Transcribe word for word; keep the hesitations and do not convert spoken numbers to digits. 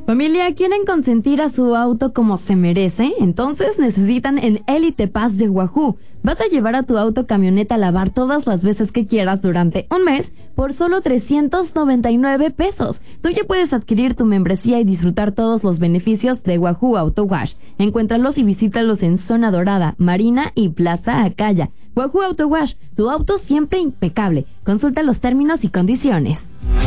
Familia, ¿quieren consentir a su auto como se merece? Entonces necesitan el Elite Pass de Wahoo. Vas a llevar a tu auto camioneta a lavar todas las veces que quieras durante un mes por solo trescientos noventa y nueve pesos. Tú ya puedes adquirir tu membresía y disfrutar todos los beneficios de Wahoo Auto Wash. Encuéntralos y visítalos en Zona Dorada, Marina y Plaza Acaya. Wahoo Auto Wash, tu auto siempre impecable. Consulta los términos y condiciones.